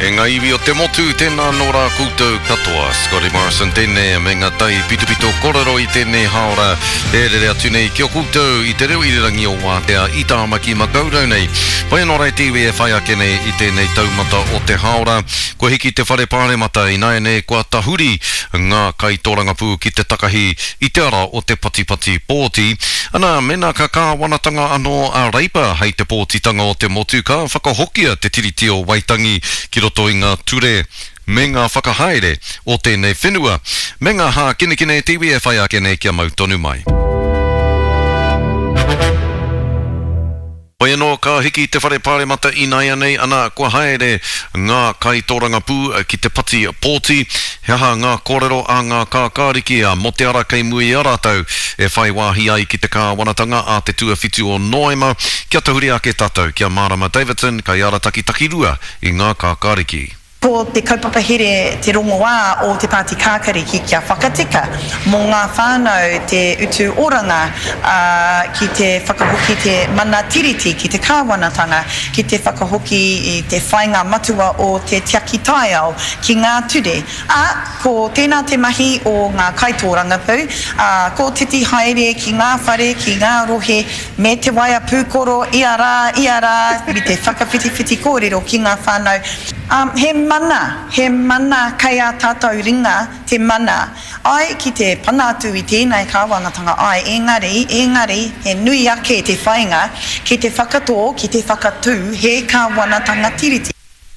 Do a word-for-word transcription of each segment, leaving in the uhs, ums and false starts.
E ngā iwi o te motu, tēnā nō rā koutou katoa. Scotty Morrison tēnei, me ngā tai pito pito korero i tēnei haora. E rere atu nei, kia koutou i te reo irirangi o Wātea, i tā maki makaurau nei. Pai anō rai tiwi e whai ake nei i tēnei taumata o te haora. Ko hiki te whare pāre mata i nai nei kua tahuri ngā kai tōrangapū ki te takahi i te ara o te patipati pōti. Ana, mena ka kā wanatanga anō a reipa hei te pōtitanga o te motu ka whakahokia te tiriti o Waitangi ki roto i ngā ture me ngā whakahaere o tēnei whenua. Me ngā hā kine kine tiwi e whai ake nei kia mau tonu mai. Pai anō ka hiki te whare pāre mata i nai anei ana kua haere ngā kai tōrangapū ki te pati pōti. He aha ngā kōrero a ngā kākāriki a mo te ara kei mui a rātau e whai wāhi ai ki te kāwanatanga a te tuawhitu o Noema. Kia tahuri ake tātou, kia Marama Davidson, kai ara taki takirua i ngā kākāriki. Ko te kaupapa here te rongoā o te Pāti Kākāriki kia whakatika mō ngā whānau te utu oranga uh, ki te whakahoki te mana tiriti ki te kāwanatanga, ki te whakahoki i te whainga matua o te tiaki taiao ki ngā ture. A, ko tēnā te mahi o ngā kaitōrangapū, uh, ko titi haere ki ngā whare, ki ngā rohe, me te waia pūkoro, ia rā, ia rā, i te whakawhiti-whiti kōrero ki ngā whānau. Um, he mana, he mana kai a tātou ringa, te mana. Ai ki te panatu i tēnei kāwanatanga, ai engari, engari, he nui ake te whainga, ki te whakatō, ki te whakatū, he kāwanatanga tiriti.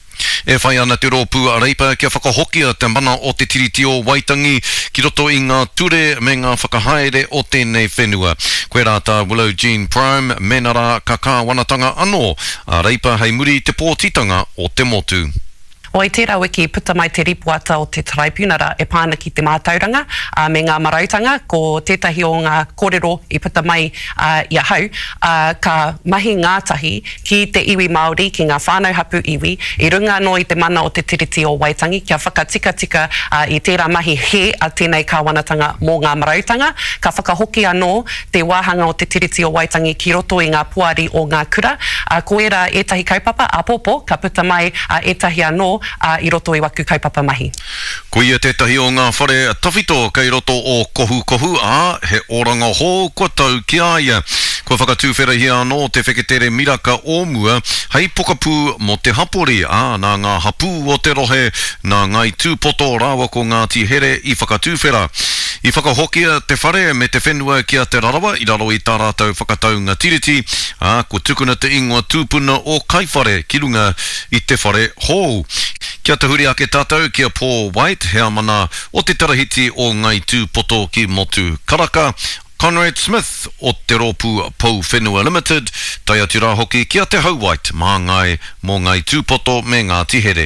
E whai ana te rōpū a reipa kia whakahokia te mana o te tiriti o Waitangi ki roto i ngā ture me ngā whakahaere o tēnei whenua. Koe rāta Willow Jean Prime, mena rā ka kāwanatanga anō a reipa hei muri te pōtitanga o te motu. O i tērā wiki puta mai te ripuata o te Tribunara e pāna ki te mātauranga uh, me ngā marautanga ko tētahi o ngā kōrero i puta mai uh, i ahau uh, ka mahi ngātahi ki te iwi Māori ki ngā whānau hapu iwi i runga no i te mana o te tiriti o Waitangi kia whakatika tika uh, i tērā mahi he a tēnei kāwanatanga mō ngā marautanga ka whakahoki anō te wāhanga o te tiriti o Waitangi ki roto i ngā puari o ngā kura uh, ko era etahi kaupapa a popo ka puta mai uh, etahi anō Uh, i roto i waku kaupapa mahi. Ko ia tētahi o ngā whare tawhito kei roto o kohu kohu a he oranga hō kua tau ki aia. Ko whakatūwhera hi anō te wheketere miraka o mua hei pokapū mo te hapori a nā ngā hapu o te rohe nā ngai tūpoto rawa ko ngā tihere i whakatūwhera. I whakahokia te whare me te whenua kia te rarawa i raro i tā rātou whakataunga tiriti a ko tukuna te ingoa tūpuna o kaiwhare ki runga i te whare hou. Kia te huri ake tātou kia Paul White, hea mana o te tarahiti o ngai tūpoto ki motu karaka. Conrad Smith o te rōpū Pou Whenua Limited, tai atu rā hoki kia te Hau White, mā ngai mō ngai tūpoto me ngā tihere.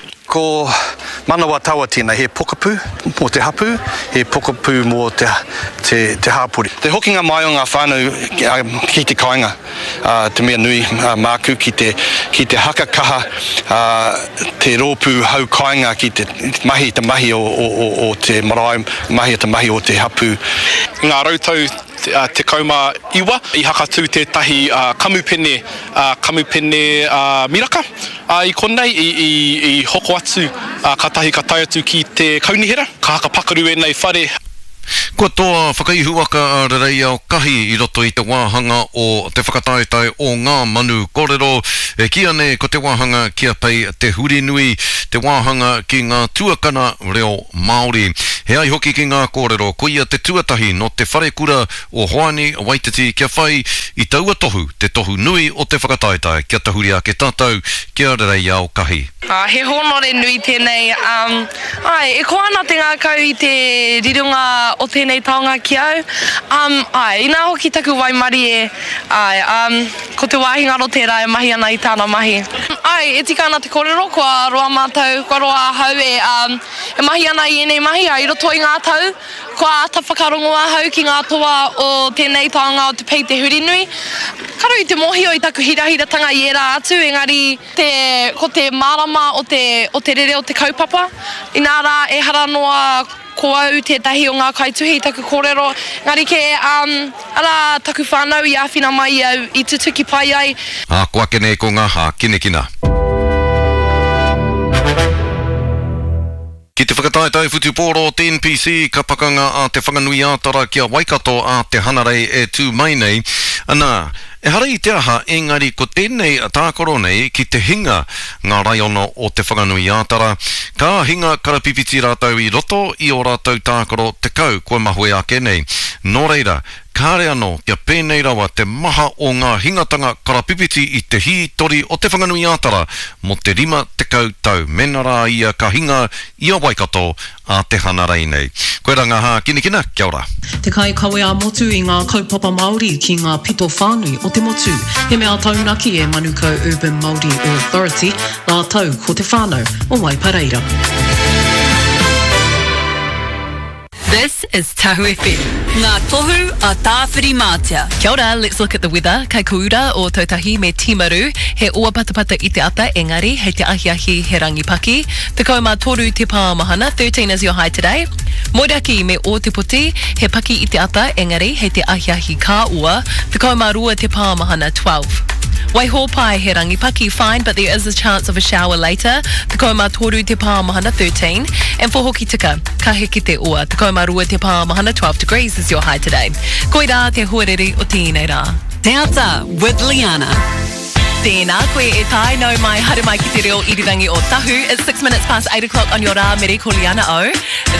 Ko manawa tawa tēnā, he pokapū mō te hapu, he pokapū mō te, te, te hāpuri. Te hokinga mai o ngā whānau ki te kāinga, uh, te mea nui uh, māku ki te, ki te haka kaha, uh, te rōpū hau kāinga ki te mahi te mahi o, o, o, o te marae, mahi te mahi o te hapu. Ngā rautau Uh, te kauma iwa i hakatū tētahi uh, kamupene, uh, kamupene uh, miraka. Uh, I konei i, i, i hoko atu, uh, katahi ka tai atu ki te kaunihera, ka haka pakaru e nei whare. Kua toa whakaihuaka a rarei au kahi i roto i te wāhanga o te whakataetai o ngā manu kōrero. E kia ne ko te wāhanga kia pei te huri nui, te wāhanga ki ngā tuakana reo Māori. He ai hoki ki ngā kōrero, ko ia te tuatahi no te whare kura o Hoani Waititi kia whai i taua tohu, te tohu nui o te whakataetai. Kia tahuri ake tātou, kia rarei au kahi. Uh, he honore nui tēnei. Um, ai, e koana te ngā kau i te rirunga o tēnei taonga ki au. Um, ai, ina hoki taku waimari e, ai, um, ko te wāhinga ro tērā e mahi ana i tāna mahi. Ai, e tika ana te kōrero, kua roa mātou, kua roa hau e, um, e mahi ana i enei mahi, ai roto i ngā tau, kua ata whakarongoa hau ki ngā toa o tēnei taonga o te pei te huri nui. Karu i te mohi o i taku hirahiratanga i era atu, engari te, ko te marama o te, o te rere o te kaupapa. Ina rā e haranoa ko au tētahi o ngā kaituhi i taku kōrero. Ngari ke um, ara taku whānau i āwhina mai au i tutuki pai ai. A kua kene ko ngā hā kine kina. Ki te whakataetai whutupōro o te N P C, ka pakanga a te whanganui ātara kia Waikato a te hanarei e tū mai nei. Anā, e hara i te aha, engari ko tēnei a tākoro nei ki te hinga ngā raiona o te whanganui ātara. Ka hinga karapipiti rātau i roto i o rātau tākoro te kau koe mahue ake nei. Nō reira, kāre anō kia pēnei rawa te maha o ngā hingatanga karapipiti i te hitori o te whanganui ātara mo te rima te kau tau. Mena rā ia ka hinga i o Waikato a te hanarei nei. Koe ranga ha kinikina, kia ora. Te kai kawe a motu i ngā kaupapa Māori ki ngā pito whānui o te motu. He mea taunaki e Manukau Urban Māori Authority, nā tau ko te whānau o Waipareira. This is Tahu F M. Ngā tohu a tāwhiri mātia. Kia ora, let's look at the weather. Kai kuura o Tautahi me Timaru. He ua patapata i te ata, engari, hei te ahi ahi he rangipaki. Te kaumā toru te pāmahana, thirteen is your high today. Moiraki me o te puti, he paki i te ata, engari, hei te ahi ahi kā ua. Te kaumā rua te pāmahana, twelve. Waiho pai he rangipaki, fine, but there is a chance of a shower later. Te kaumā toru te pāmahana, thirteen. And for hoki tika, ka heki te ua. Te kaumā rua te pāmahana, twelve degrees is your high today. Koe rā te huarere o tēnei rā. Te ata with Liana. Tēnā, koe e tai nau mai haere mai ki te reo irirangi o Tahu. It's six minutes past eight o'clock on your rā, mere ko Liana o.